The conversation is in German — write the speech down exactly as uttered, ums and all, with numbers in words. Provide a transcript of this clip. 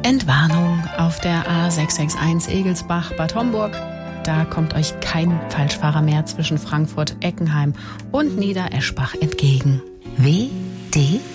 Entwarnung auf der A sechs sechs eins Egelsbach-Bad Homburg. Da kommt euch kein Falschfahrer mehr zwischen Frankfurt, Eckenheim und Niedereschbach entgegen. W D